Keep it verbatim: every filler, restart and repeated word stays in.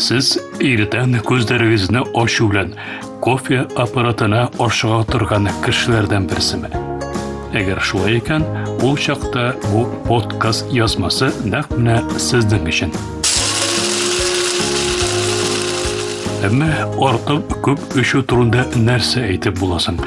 Siz irden gözlerinizni açu bilen kofe aparatına aşağı turgan kişilerden birisimi? Eğer şulay ekan, ul çaqda bu podcast yazması naqmına sizden için. Әмма артып көп өші турында нәрсе әйтеп буласың.